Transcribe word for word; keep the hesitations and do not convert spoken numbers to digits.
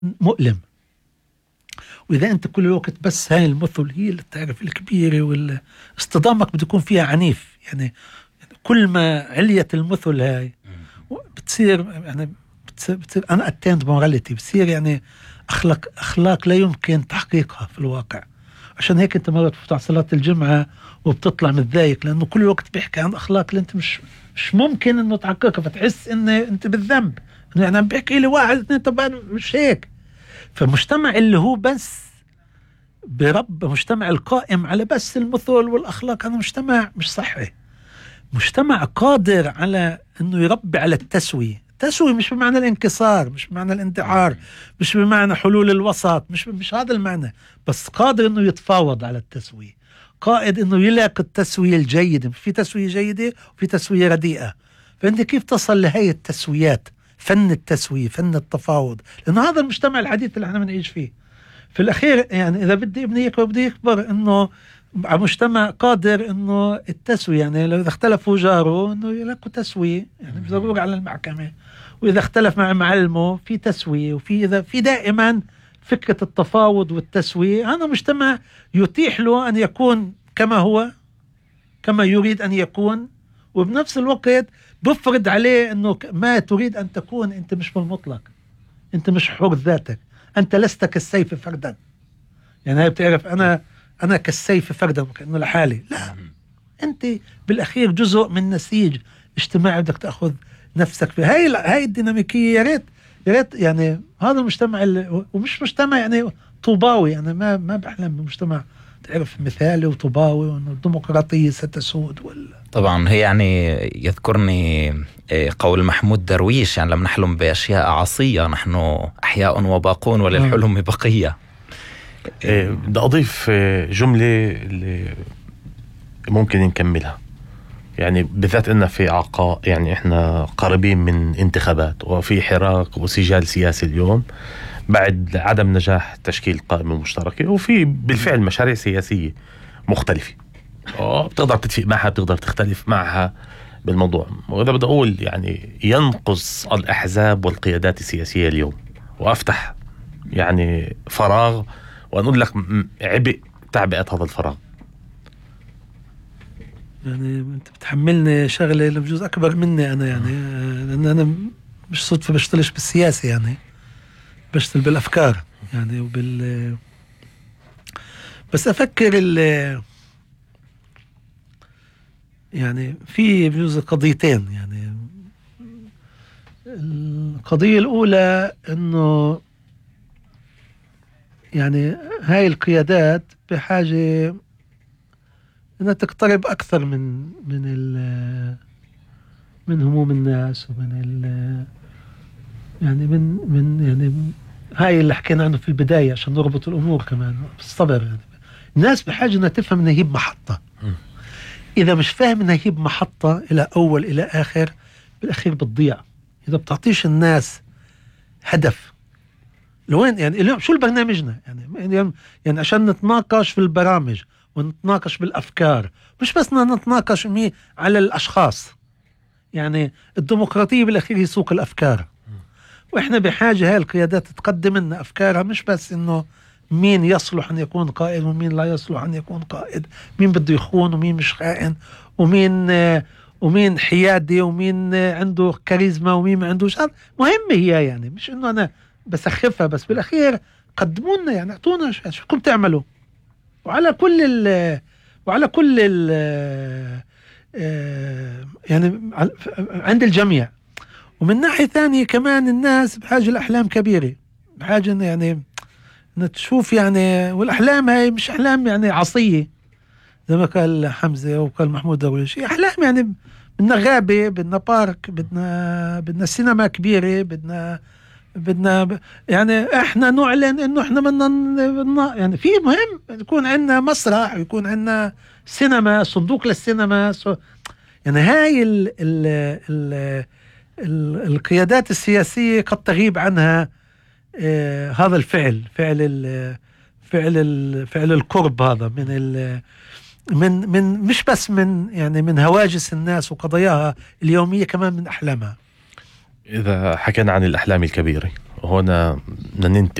مؤلم. وإذا أنت كل الوقت بس هاي المثل هي اللي تعرف الكبيرة والاصطدامك بده يكون فيها عنيف، يعني كل ما عليت المثل هاي بتصير يعني بتصير, بتصير أنا أتند موراليتي، بتصير يعني أخلاق أخلاق لا يمكن تحقيقها في الواقع. عشان هيك أنت مرة بتفتح صلاة الجمعة وبتطلع متضايق، لأنه كل الوقت بيحكي عن أخلاق اللي أنت مش مش ممكن إنه تحققها، فتحس إن أنت بالذنب، إنه يعني عم بيحكي لي واحد اثنين طبعا مش هيك. فمجتمع اللي هو بس برب مجتمع القائم على بس المثل والأخلاق، هذا مجتمع مش صحي. مجتمع قادر على أنه يربي على التسوية. تسوية مش بمعنى الانكسار، مش بمعنى الاندحار، مش بمعنى حلول الوسط، مش مش هذا المعنى، بس قادر أنه يتفاوض على التسوية، قائد أنه يلاقي التسوية الجيدة. في تسوية جيدة وفي تسوية رديئة، فأنت كيف تصل لهي التسويات؟ فن التسوية، فن التفاوض، لأنه هذا المجتمع الحديث اللي احنا بنعيش فيه. في الأخير يعني إذا بدي ابني يكبر بدي يكبر إنه مجتمع قادر إنه التسوية، يعني لو إذا اختلفوا جاره إنه يلاقوا تسوية، يعني مش ضروري على المحكمة. وإذا اختلف مع معلمه في تسوية، وفي إذا في دائما فكرة التفاوض والتسوية. هذا مجتمع يتيح له أن يكون كما هو، كما يريد أن يكون، وبنفس الوقت بفرض عليه إنه ما تريد أن تكون. أنت مش بالمطلق، أنت مش حر ذاتك، أنت لست كالسيف فردا. يعني هاي بتعرف أنا أنا كالسيف فردا كأنه لحالي، لا، أنت بالأخير جزء من نسيج اجتماعي بدك تأخذ نفسك في هاي هاي الديناميكية. يا ريت يا ريت يعني هذا المجتمع اللي ومش مجتمع يعني طوباوي. أنا ما ما بحلم بمجتمع تعرف مثالي وطوباوي وإنه الديمقراطية ستسود ولا. طبعا هي يعني يذكرني قول محمود درويش، يعني لم نحلم بأشياء عصية نحن أحياء وباقون وللحلم بقية. بدي أضيف جملة اللي ممكن نكملها، يعني بالذات إننا في عقاء، يعني إحنا قريبين من انتخابات وفي حراك وسجال سياسي اليوم بعد عدم نجاح تشكيل قائمة مشتركة، وفي بالفعل مشاريع سياسية مختلفة بتقدر تتفق معها بتقدر تختلف معها بالموضوع. وإذا بدي أقول يعني ينقص الأحزاب والقيادات السياسية اليوم، وأفتح يعني فراغ وأقول لك عبء تعبئة هذا الفراغ. يعني أنت بتحملني شغلة اللي بجوز أكبر مني أنا، يعني لأن أنا مش صدفة بشتغلش بالسياسة، يعني بشتغل بالأفكار يعني وبال بس أفكر ال يعني في بجوز قضيتين. يعني القضية الأولى إنه يعني هاي القيادات بحاجة إنها تقترب أكثر من من ال من هموم الناس ومن ال يعني من من يعني هاي اللي حكينا عنه في البداية، عشان نربط الأمور كمان بالصبر. يعني الناس بحاجة إنها تفهم إنها هي بمحطة. إذا مش فاهم إنها هي بمحطة إلى أول إلى آخر، بالأخير بتضيع. إذا بتعطيش الناس هدف لوين، يعني اليوم شو البرنامجنا، يعني يعني عشان نتناقش في البرامج ونتناقش بالأفكار، مش بس نتناقش مي على الأشخاص. يعني الديمقراطية بالأخير هي سوق الأفكار، وإحنا بحاجة هاي القيادات تقدم لنا أفكارها، مش بس إنه مين يصلح أن يكون قائد ومين لا يصلح أن يكون قائد، مين بده يخون ومين مش خائن، ومين ومين حيادي ومين عنده كاريزما ومين ما عندوش. مهمة هي، يعني مش إنه أنا بسخفها، بس بالأخير قدموا لنا، يعني اعطونا شو بدكم تعملوا. وعلى كل ال وعلى كل ال يعني عند الجميع. ومن ناحية ثانية كمان الناس بحاجة لأحلام كبيرة، بحاجة يعني تشوف يعني، والأحلام هاي مش أحلام يعني عصية زي ما قال حمزة وقال محمود درويش. أحلام يعني بدنا غابة، بدنا بارك، بدنا بدنا سينما كبيرة، بدنا بدنا يعني احنا نعلن انه احنا بدنا يعني في مهم يكون عندنا مسرح، يكون عندنا سينما، صندوق للسينما. يعني هاي ال ال ال ال القيادات السياسية قد تغيب عنها اه هذا الفعل، فعل ال فعل ال فعل القرب هذا من ال من من مش بس من يعني من هواجس الناس وقضاياها اليومية، كمان من أحلامها. إذا حكينا عن الأحلام الكبيرة هنا بدنا